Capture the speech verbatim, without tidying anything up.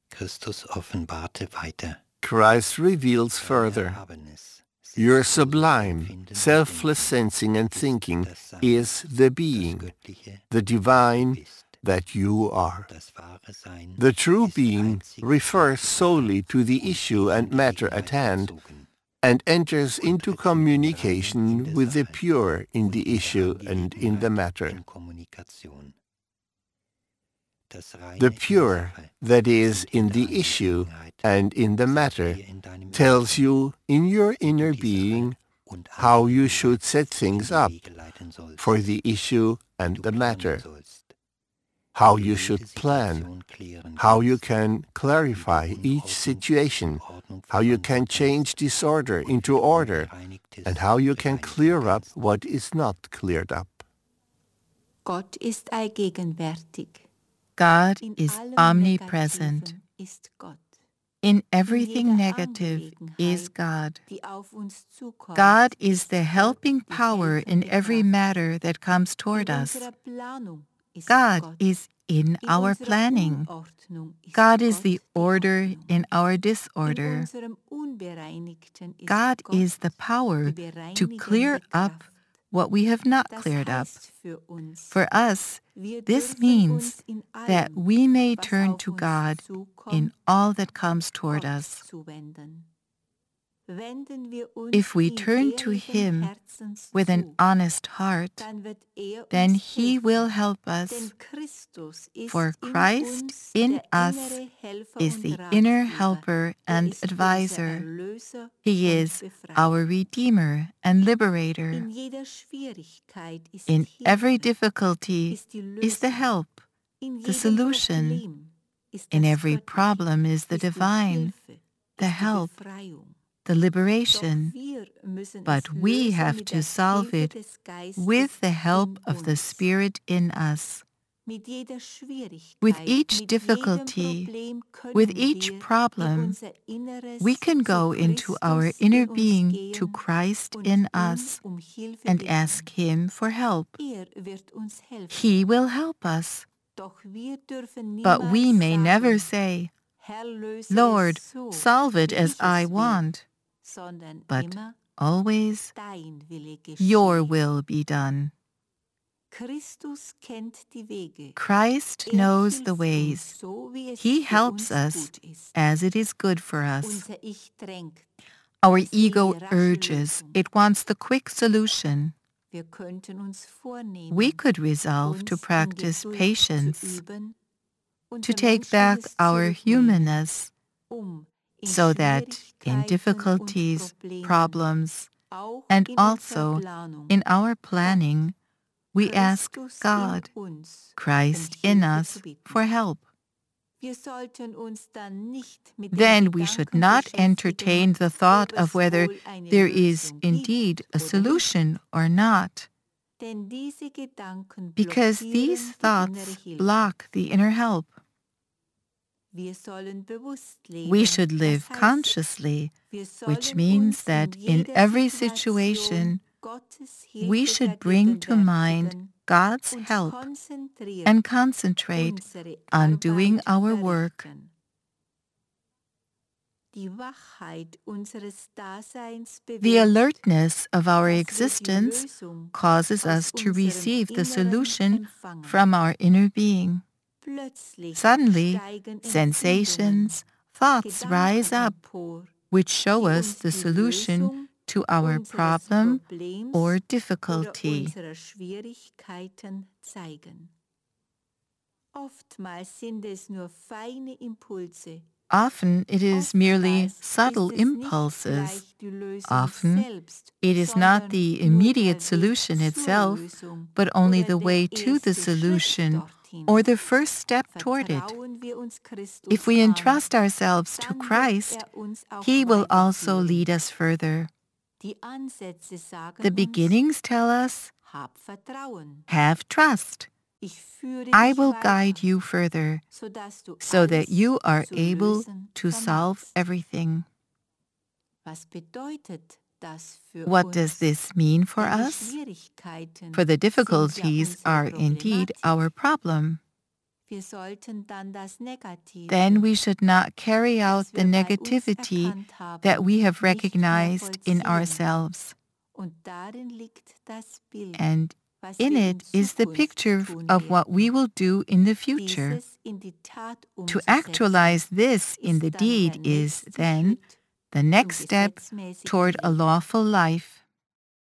Christus offenbarte weiter. Christ reveals further. Your sublime, selfless sensing and thinking is the being, the divine that you are. The true being refers solely to the issue and matter at hand and enters into communication with the pure in the issue and in the matter. The pure that is in the issue and in the matter tells you in your inner being how you should set things up for the issue and the matter, how you should plan, how you can clarify each situation, how you can change disorder into order, and how you can clear up what is not cleared up. Gott ist allgegenwärtig. God is omnipresent. In everything negative is God. God is the helping power in every matter that comes toward us. God is in our planning. God is the order in our disorder. God is the power to clear up what we have not cleared up. For us, this means that we may turn to God in all that comes toward us. If we turn to Him with an honest heart, then He will help us, for Christ in us is the inner helper and advisor. He is our Redeemer and Liberator. In every difficulty is the help, the solution. In every problem is the divine, the help, the liberation, but we have to solve it with the help of the Spirit in us. With each difficulty, with each problem, we can go into our inner being to Christ in us and ask Him for help. He will help us, but we may never say, "Lord, solve it as I want," but always, "Your will be done." Christ knows the ways. He helps us as it is good for us. Our ego urges, it wants the quick solution. We could resolve to practice patience, to take back our humanness, so that in difficulties, problems, and also in our planning, we ask God, Christ in us, for help. Then we should not entertain the thought of whether there is indeed a solution or not, because these thoughts block the inner help. We should live consciously, which means that in every situation, we should bring to mind God's help and concentrate on doing our work. The alertness of our existence causes us to receive the solution from our inner being. Suddenly, sensations, thoughts rise up, which show us the solution to our problem or difficulty. Often it is merely subtle impulses. Often it is not the immediate solution itself, but only the way to the solution or the first step toward it. If we entrust ourselves to Christ, He will also lead us further. The beginnings tell us, have trust. I will guide you further, so that you are able to solve everything. What does this mean for us? For the difficulties are indeed our problem. then we should not carry out the negativity that we have recognized in ourselves. And in it is the picture of what we will do in the future. To actualize this in the deed is, then, the next step toward a lawful life.